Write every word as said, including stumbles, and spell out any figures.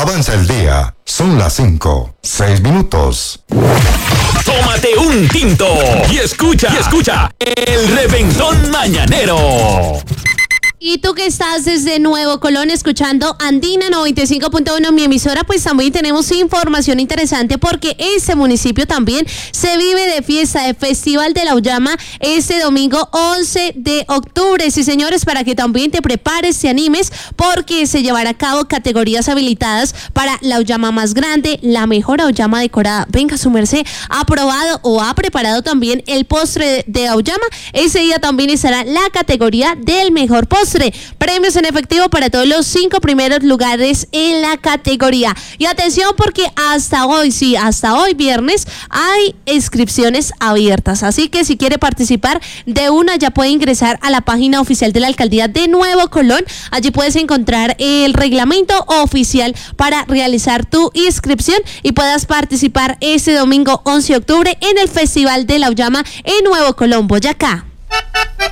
Avanza el día. Son las cinco, seis minutos. Tómate un tinto y escucha, y escucha el Reventón Mañanero. Y tú que estás desde Nuevo Colón escuchando Andina noventa y cinco punto uno, mi emisora, pues también tenemos información interesante porque este municipio también se vive de fiesta, de Festival de la Auyama este domingo once de octubre. Sí, señores, para que también te prepares, te animes, porque se llevará a cabo categorías habilitadas para la auyama más grande, la mejor auyama decorada. Venga, su merced, ha probado o ha preparado también el postre de auyama. Ese día también estará la categoría del mejor postre. Premios en efectivo para todos los cinco primeros lugares en la categoría. Y atención, porque hasta hoy, sí, hasta hoy viernes, hay inscripciones abiertas. Así que si quiere participar de una, ya puede ingresar a la página oficial de la Alcaldía de Nuevo Colón. Allí puedes encontrar el reglamento oficial para realizar tu inscripción y puedas participar este domingo once de octubre en el Festival de la Auyama en Nuevo Colón, Boyacá.